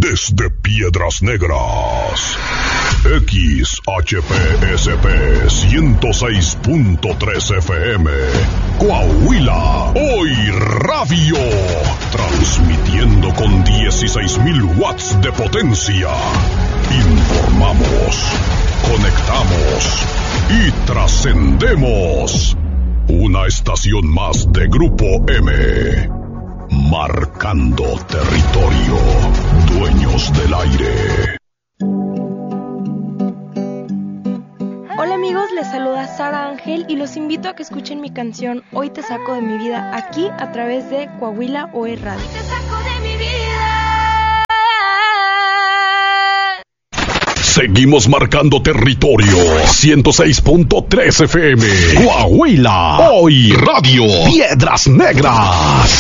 desde Piedras Negras. XHPSP 106.3 FM. Coahuila, hoy radio. Transmitiendo con 16,000 watts de potencia. Informamos, conectamos y trascendemos. Una estación más de Grupo M. Marcando territorio. Dueños del aire. Hola amigos, les saluda Sara Ángel y los invito a que escuchen mi canción Hoy te saco de mi vida aquí a través de Coahuila Hoy Radio. Hoy te saco de mi vida. Seguimos marcando territorio. 106.3 FM. Coahuila. Hoy radio. Piedras Negras.